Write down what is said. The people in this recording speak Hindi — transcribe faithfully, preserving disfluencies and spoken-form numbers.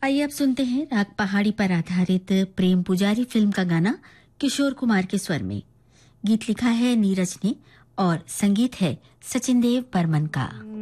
आइए अब सुनते हैं राग पहाड़ी पर आधारित प्रेम पुजारी फिल्म का गाना किशोर कुमार के स्वर में। गीत लिखा है नीरज ने और संगीत है सचिन देव बर्मन का।